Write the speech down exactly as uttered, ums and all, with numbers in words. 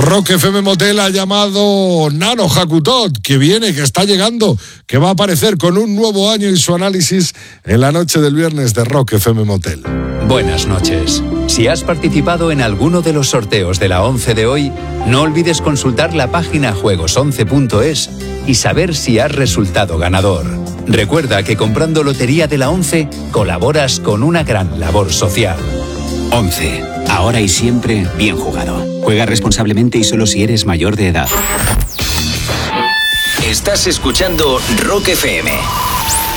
Rock F M Motel ha llamado Nano Jacutot, que viene, que está llegando, que va a aparecer con un nuevo año y su análisis en la noche del viernes de Rock F M Motel. Buenas noches. Si has participado en alguno de los sorteos de la once de hoy, no olvides consultar la página juegos once punto es y saber si has resultado ganador. Recuerda que comprando Lotería de la once colaboras con una gran labor social. once. Ahora y siempre, bien jugado. Juega responsablemente y solo si eres mayor de edad. Estás escuchando Rock F M.